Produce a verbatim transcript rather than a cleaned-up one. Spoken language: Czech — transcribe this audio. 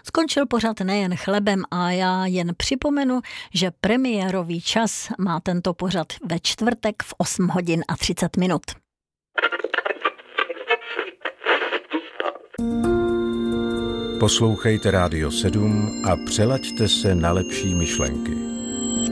Skončil pořad nejen chlebem a já jen připomenu, že premiérový čas má tento pořad ve čtvrtek v osm hodin a třicet minut. Poslouchejte Rádio sedm a přelaďte se na lepší myšlenky.